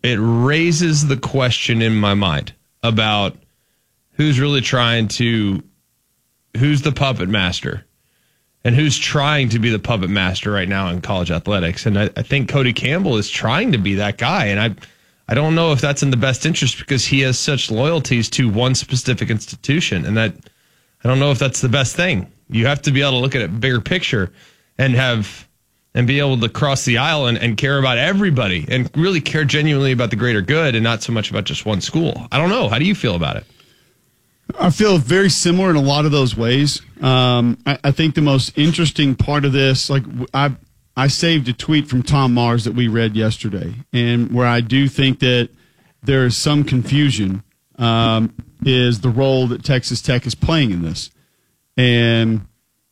it raises the question in my mind about who's really who's the puppet master and who's trying to be the puppet master right now in college athletics. And I think Cody Campbell is trying to be that guy. And I don't know if that's in the best interest because he has such loyalties to one specific institution. And that I don't know if that's the best thing. You have to be able to look at it bigger picture and be able to cross the aisle and care about everybody and really care genuinely about the greater good and not so much about just one school. I don't know. How do you feel about it? I feel very similar in a lot of those ways. I think the most interesting part of this, like I saved a tweet from Tom Mars that we read yesterday, and where I do think that there is some confusion is the role that Texas Tech is playing in this. And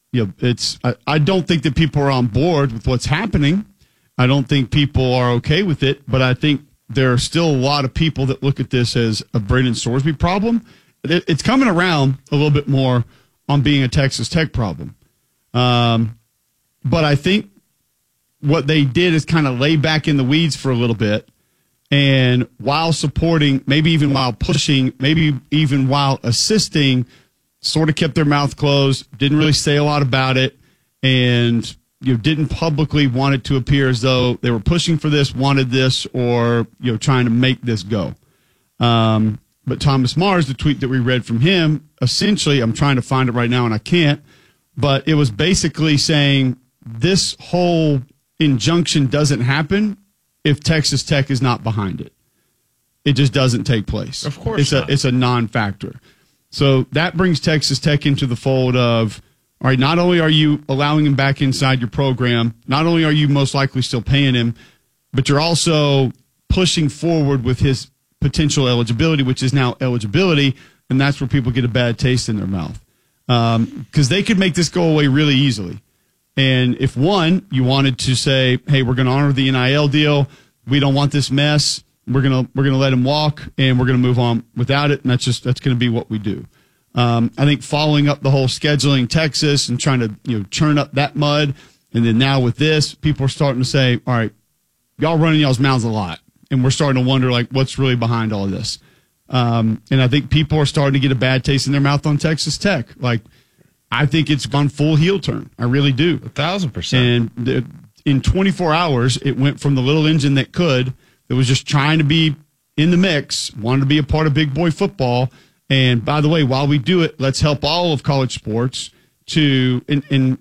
I don't think that people are on board with what's happening. I don't think people are okay with it, but I think there are still a lot of people that look at this as a Braden Sorsby problem. It's coming around a little bit more on being a Texas Tech problem. But I think what they did is kind of lay back in the weeds for a little bit. And while supporting, maybe even while pushing, maybe even while assisting, sort of kept their mouth closed, didn't really say a lot about it, and didn't publicly want it to appear as though they were pushing for this, wanted this, or trying to make this go. But Thomas Mars, the tweet that we read from him, essentially, I'm trying to find it right now and I can't, but it was basically saying this whole injunction doesn't happen if Texas Tech is not behind it. It just doesn't take place. Of course not. It's a non-factor. So that brings Texas Tech into the fold of, all right, not only are you allowing him back inside your program, not only are you most likely still paying him, but you're also pushing forward with his potential eligibility, which is now eligibility, and that's where people get a bad taste in their mouth. Because they could make this go away really easily. And if, one, you wanted to say, hey, we're going to honor the NIL deal, we don't want this mess, we're gonna let him walk, and we're going to move on without it, and that's going to be what we do. I think following up the whole scheduling Texas and trying to churn up that mud, and then now with this, people are starting to say, all right, y'all running y'all's mouths a lot. And we're starting to wonder, like, what's really behind all of this. And I think people are starting to get a bad taste in their mouth on Texas Tech. Like, I think it's gone full heel turn. I really do. 1,000%. And in 24 hours, it went from the little engine that was just trying to be in the mix, wanted to be a part of big boy football. And by the way, while we do it, let's help all of college sports to, and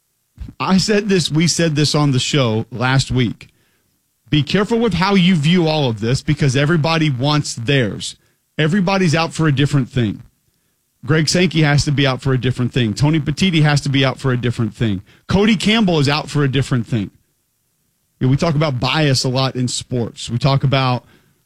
we said this on the show last week. Be careful with how you view all of this because everybody wants theirs. Everybody's out for a different thing. Greg Sankey has to be out for a different thing. Tony Petitti has to be out for a different thing. Cody Campbell is out for a different thing. We talk about bias a lot in sports. We talk about,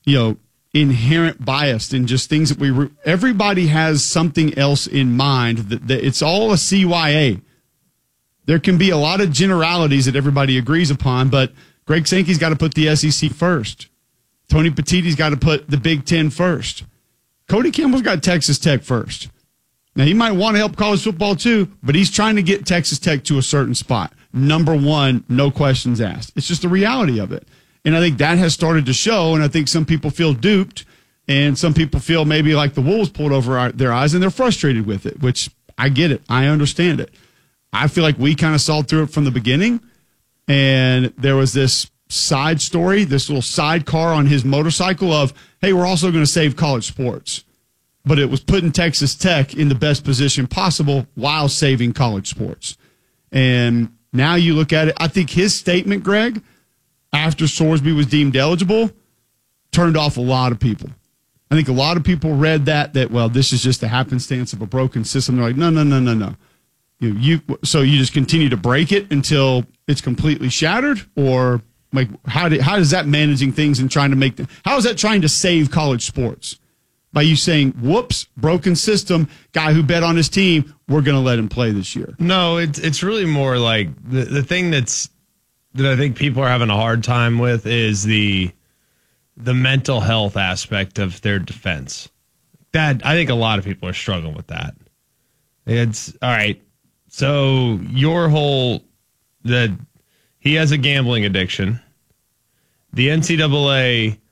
inherent bias and just things that everybody has something else in mind that it's all a CYA. There can be a lot of generalities that everybody agrees upon, but Greg Sankey's got to put the SEC first. Tony Petitti's got to put the Big Ten first. Cody Campbell's got Texas Tech first. Now, he might want to help college football too, but he's trying to get Texas Tech to a certain spot. Number one, no questions asked. It's just the reality of it. And I think that has started to show, and I think some people feel duped, and some people feel maybe like the wolves pulled over their eyes, and they're frustrated with it, which I get it. I understand it. I feel like we kind of saw through it from the beginning. And there was this side story, this little sidecar on his motorcycle of, hey, we're also going to save college sports. But it was putting Texas Tech in the best position possible while saving college sports. And now you look at it, I think his statement, Greg, after Sorsby was deemed eligible, turned off a lot of people. I think a lot of people read that, well, this is just a happenstance of a broken system. They're like, no. So you just continue to break it until it's completely shattered, or like how is that managing things and trying to make them? How is that trying to save college sports? By you saying, whoops, broken system, guy who bet on his team, we're going to let him play this year. No, it's really more like the thing that I think people are having a hard time with is the mental health aspect of their defense. That I think a lot of people are struggling with that. It's all right. So your whole that he has a gambling addiction. The NCAA